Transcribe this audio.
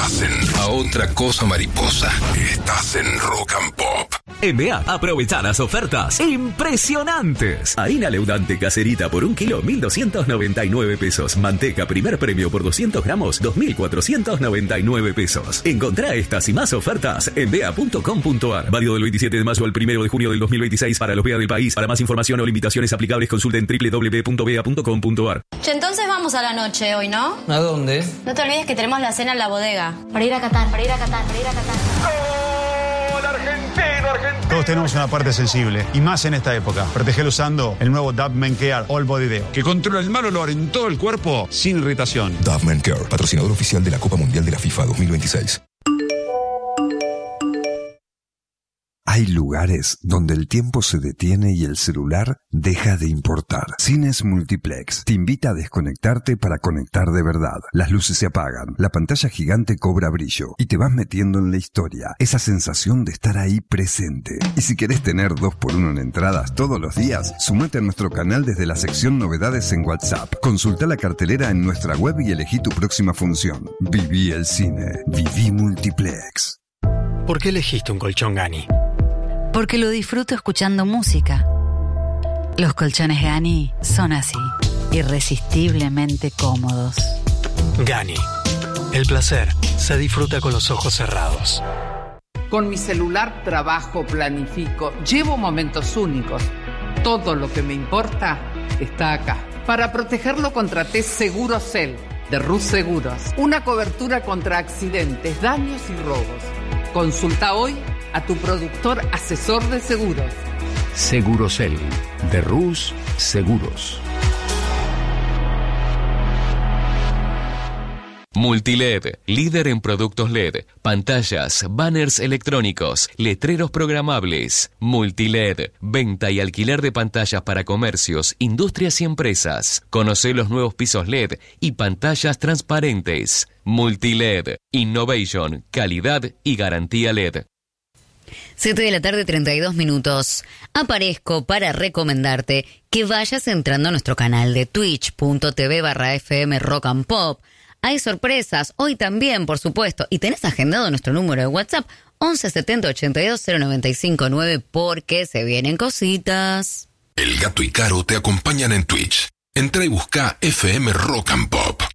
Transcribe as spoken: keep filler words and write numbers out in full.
estás en A Otra Cosa Mariposa. Estás en Rock and Pop. En B A, aprovecha las ofertas impresionantes. Harina leudante caserita por un kilo, mil doscientos noventa y nueve pesos. Manteca primer premio por doscientos gramos, dos mil cuatrocientos noventa y nueve pesos. Encontrá estas y más ofertas en b a punto com punto a r. Válido del veintisiete de mayo al primero de junio del dos mil veintiséis para los B A del país. Para más información o limitaciones aplicables, consulten doble u doble u doble u punto b a punto com punto a r. Che, entonces vamos a la noche hoy, ¿no? ¿A dónde? No te olvides que tenemos la cena en la bodega. Para ir a Qatar, para ir a Qatar, para ir a Qatar. ¡Gol argentino, argentino! Todos tenemos una parte sensible, y más en esta época. Protegelo usando el nuevo Dove Men Care All Body Deo, que controla el mal olor en todo el cuerpo sin irritación. Dove Men Care, patrocinador oficial de la Copa Mundial de la FIFA dos mil veintiséis. Hay lugares donde el tiempo se detiene y el celular deja de importar. Cines Multiplex te invita a desconectarte para conectar de verdad. Las luces se apagan, la pantalla gigante cobra brillo y te vas metiendo en la historia. Esa sensación de estar ahí presente. Y si querés tener dos por uno en entradas todos los días, sumate a nuestro canal desde la sección Novedades en WhatsApp. Consulta la cartelera en nuestra web y elegí tu próxima función. Viví el cine. Viví Multiplex. ¿Por qué elegiste un colchón Gani? Porque lo disfruto escuchando música. Los colchones Gani son así, irresistiblemente cómodos. Gani, el placer se disfruta con los ojos cerrados. Con mi celular trabajo, planifico, llevo momentos únicos. Todo lo que me importa está acá. Para protegerlo contraté Segurocel de Rus Seguros. Una cobertura contra accidentes, daños y robos. Consulta hoy a tu productor asesor de seguros. Segurocel de Rus Seguros. Multiled, líder en productos L E D, pantallas, banners electrónicos, letreros programables. Multiled, venta y alquiler de pantallas para comercios, industrias y empresas. Conoce los nuevos pisos L E D y pantallas transparentes. Multiled, innovation, calidad y garantía L E D. siete de la tarde, treinta y dos minutos. Aparezco para recomendarte que vayas entrando a nuestro canal de twitch punto tv barra fm rock and pop. Hay sorpresas, hoy también, por supuesto, y tenés agendado nuestro número de WhatsApp once setenta ochenta y dos cero noventa y cinco nueve porque se vienen cositas. El Gato y Caro te acompañan en Twitch. Entra y busca F M Rock and Pop.